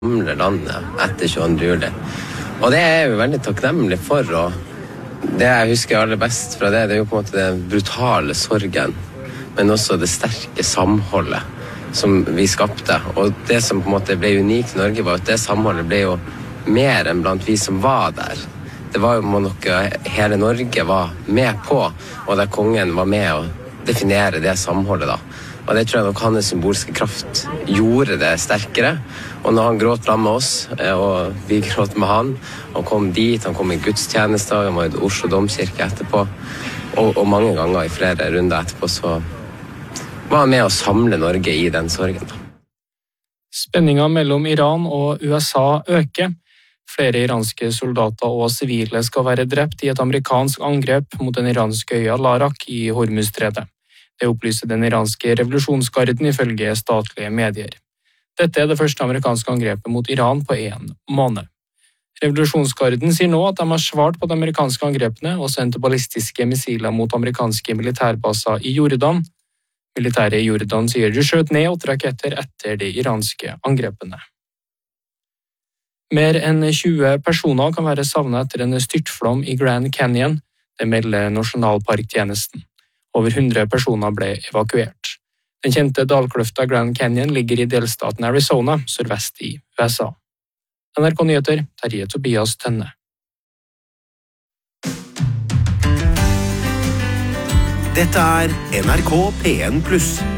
samle landet etter 22. juli. Og det er jeg jo veldig takknemlig for, og det jeg husker aller best fra det er jo på en måte den brutale sorgen, men også det sterke samholdet som vi skapte. Og det som på en måte ble unikt i Norge var at det samholdet ble jo mer enn blant vi som var der. Det var jo noe hele Norge var med på, og der kongen var med å definere det samholdet da. Og det tror jeg nok hans symbolske kraft gjorde det sterkere. Og når han gråt sammen med oss, og vi gråt med han, og kom dit, han kom i gudstjenester, han var i Oslo domkirke etterpå, og mange ganger i flere runder etterpå, så var han med å samle Norge i den sorgen. Spenningen mellom Iran og USA øker. Flere iranske soldater og sivile skal være drept i et amerikansk angrep mot den iranske øya Larak i Hormuzstredet. Det opplyser den iranske revolusjonsgarden ifølge statlige medier. Dette er det første amerikanske angrepet mot Iran på 1 måned. Revolusjonsgarden sier nå at de har svart på de amerikanske angrepene og sendt ballistiske missiler mot amerikanske militærbaser i Jordan. Militæret i Jordan sier de skjøt ned 8 raketter etter de iranske angrepene. Mer enn 20 personer kan være savnet etter en styrtflom i Grand Canyon, det melder Nasjonalparktjenesten. Over 100 personer ble evakuert. Den kjente dalkløfta Grand Canyon ligger i delstaten Arizona, sørvest i USA. NRK Nyheter, Terje Tobias Tønne. Dette er NRK P1+.